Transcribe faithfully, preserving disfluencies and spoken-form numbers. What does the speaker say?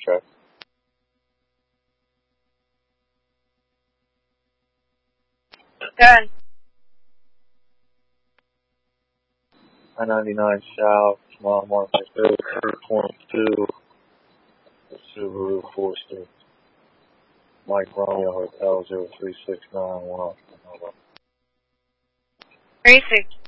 track. Done. I ninety-nine South, mile marker three point two, Subaru Forester. Mike Romeo Hotel zero three six nine one. Three six